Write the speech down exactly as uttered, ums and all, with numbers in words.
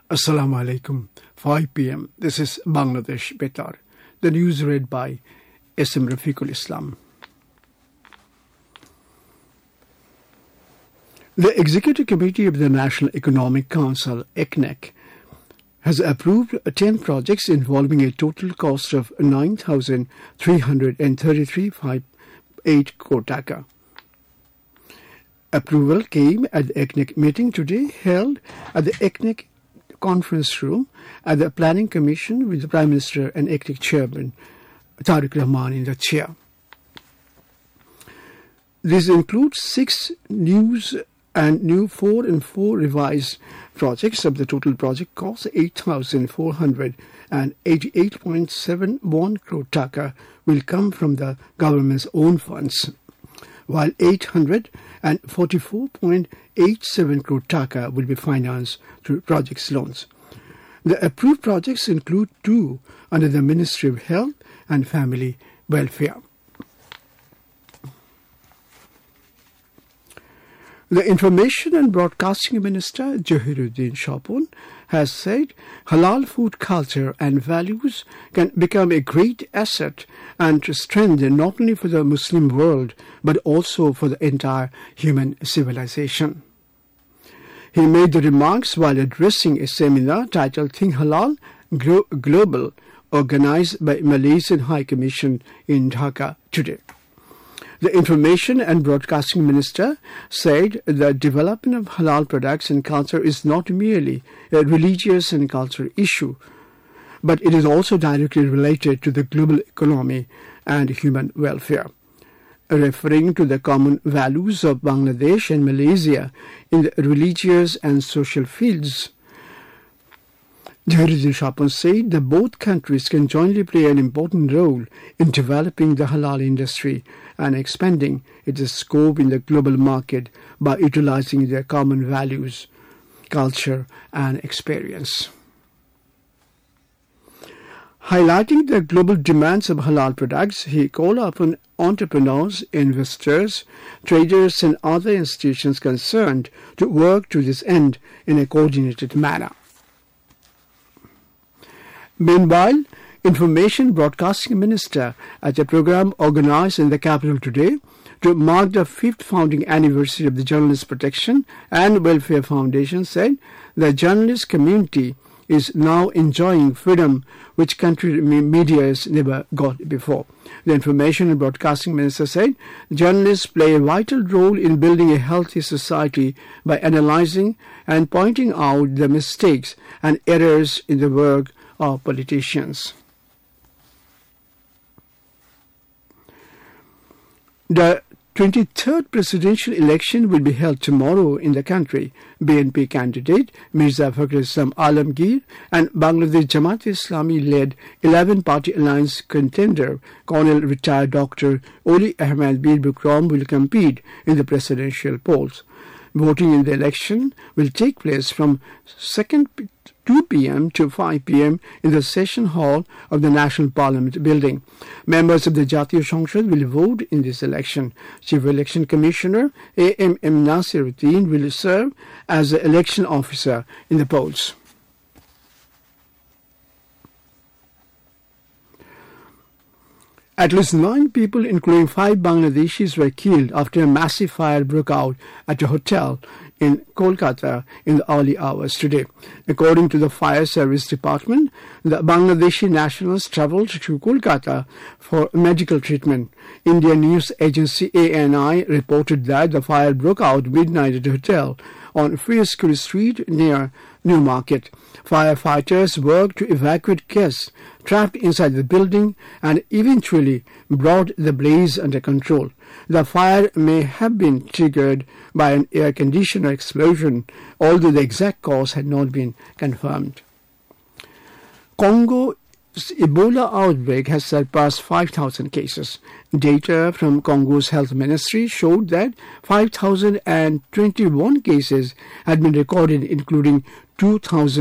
Assalamu alaikum. five p m. This is Bangladesh Betar. The news read by S M Rafiqul Islam. The Executive Committee of the National Economic Council, E C N E C, has approved ten projects involving a total cost of nine thousand three hundred thirty-three point five eight crore taka. Approval came at the E C N E C meeting today held at the E C N E C conference room at the Planning Commission with the Prime Minister and E C N E C Chairman Tariq Rahman in the chair. These include six news and new four and four revised projects of the total project cost eight thousand four hundred eighty-eight point seven one crore taka will come from the government's own funds, while eight hundred forty-four point eight seven crore taka will be financed through projects loans. The approved projects include two under the Ministry of Health and Family Welfare. The Information and Broadcasting Minister, Jahiruddin Shapon, has said halal food culture and values can become a great asset and strength not only for the Muslim world but also for the entire human civilization. He made the remarks while addressing a seminar titled Think Halal Glo- Global, organized by Malaysian High Commission in Dhaka today. The Information and Broadcasting Minister said the development of halal products and culture is not merely a religious and cultural issue, but it is also directly related to the global economy and human welfare. Referring to the common values of Bangladesh and Malaysia in the religious and social fields, Jahiruddin Shapon said that both countries can jointly play an important role in developing the halal industry and expanding its scope in the global market by utilizing their common values, culture, and experience. Highlighting the global demands of halal products, he called upon entrepreneurs, investors, traders, and other institutions concerned to work to this end in a coordinated manner. Meanwhile, Information Broadcasting Minister at a program organized in the capital today to mark the fifth founding anniversary of the Journalist Protection and Welfare Foundation said the journalist community is now enjoying freedom which country media has never got before. The Information and Broadcasting Minister said journalists play a vital role in building a healthy society by analyzing and pointing out the mistakes and errors in the work of politicians. The twenty-third presidential election will be held tomorrow in the country. B N P candidate Mirza Fakhr Islam Alamgir and Bangladesh Jamaat-e-Islami-led eleven-party alliance contender Colonel retired Doctor Oli Ahmed Bir Bukram will compete in the presidential polls. Voting in the election will take place from two p m to five p m in the session hall of the National Parliament building. Members of the Jatiya সংসদ will vote in this election. Chief Election Commissioner A M M Nasiruddin will serve as the election officer in the polls. At least nine people, including five Bangladeshis, were killed after a massive fire broke out at a hotel in Kolkata in the early hours today. According to the Fire Service Department, the Bangladeshi nationals travelled to Kolkata for medical treatment. Indian news agency A N I reported that the fire broke out midnight at a hotel on Free Street near Newmarket. Firefighters worked to evacuate guests trapped inside the building and eventually brought the blaze under control. The fire may have been triggered by an air conditioner explosion, although the exact cause had not been confirmed. Congo's Ebola outbreak has surpassed five thousand cases. Data from Congo's health ministry showed that five thousand twenty-one cases had been recorded, including two thousand